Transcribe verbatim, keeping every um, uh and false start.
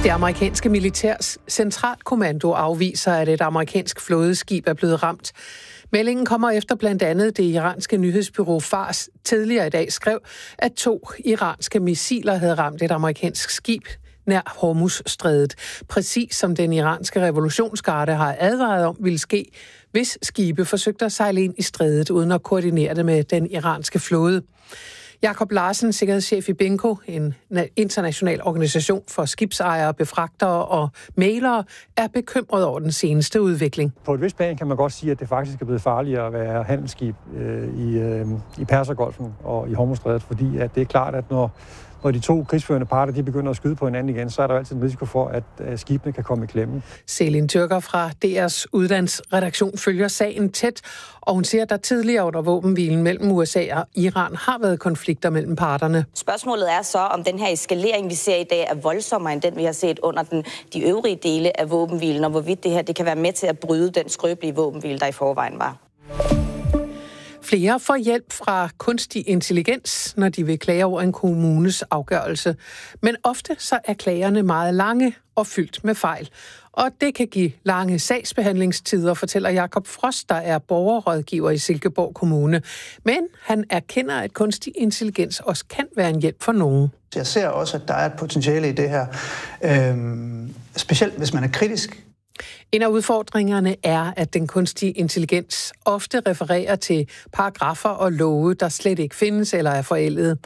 Det amerikanske militærs centralkommando afviser, at et amerikansk flådeskib er blevet ramt. Meldingen kommer efter blandt andet det iranske nyhedsbureau Fars tidligere i dag skrev, at to iranske missiler havde ramt et amerikansk skib nær Hormuzstrædet. Præcis som den iranske revolutionsgarde har advaret om, ville ske, hvis skibe forsøgte at sejle ind i strædet uden at koordinere det med den iranske flåde. Jakob Larsen, sikkerhedschef i Benko, en international organisation for skibsejere, befragtere og mælere, er bekymret over den seneste udvikling. På et vist plan kan man godt sige, at det faktisk er blevet farligere at være handelsskib øh, i, øh, i Persergolfen og i Hormuzstrædet, fordi at det er klart, at når Når de to krigsførende parter de begynder at skyde på hinanden igen, så er der altid en risiko for, at skibene kan komme i klemme. Selin Tyrker fra D R's udlandsredaktion følger sagen tæt, og hun siger, at der tidligere under våbenhvilen mellem U S A og Iran har været konflikter mellem parterne. Spørgsmålet er så, om den her eskalering, vi ser i dag, er voldsommere end den, vi har set under den, de øvrige dele af våbenhvilen, og hvorvidt det her det kan være med til at bryde den skrøbelige våbenhvile, der i forvejen var. Flere får hjælp fra kunstig intelligens, når de vil klage over en kommunes afgørelse. Men ofte så er klagerne meget lange og fyldt med fejl. Og det kan give lange sagsbehandlingstider, fortæller Jakob Frost, der er borgerrådgiver i Silkeborg Kommune. Men han erkender, at kunstig intelligens også kan være en hjælp for nogen. Jeg ser også, at der er et potentiale i det her. Øhm, specielt hvis man er kritisk. En af udfordringerne er, at den kunstige intelligens ofte refererer til paragraffer og love, der slet ikke findes eller er forældede.